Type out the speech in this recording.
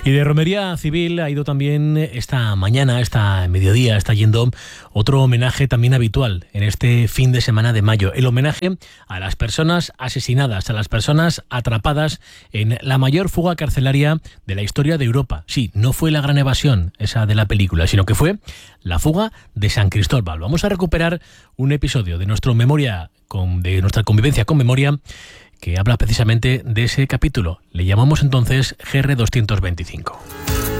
Y de romería civil ha ido también esta mañana, esta mediodía, está yendo otro homenaje también habitual en este fin de semana de mayo. El homenaje a las personas asesinadas, a las personas atrapadas en la mayor fuga carcelaria de la historia de Europa. Sí, no fue la gran evasión, esa de la película, sino que fue la fuga de San Cristóbal. Vamos a recuperar un episodio de nuestra convivencia con memoria que habla precisamente de ese capítulo. Le llamamos entonces GR225.